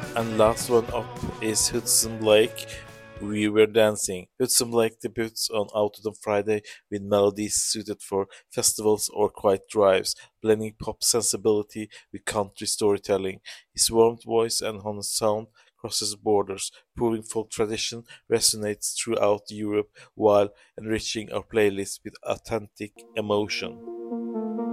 And last one up is Hudson Blake. We were dancing. Hudson Blake debuts on Autumn Friday with melodies suited for festivals or quiet drives, blending pop sensibility with country storytelling. His warm voice and honest sound crosses borders, proving folk tradition resonates throughout Europe while enriching our playlist with authentic emotion.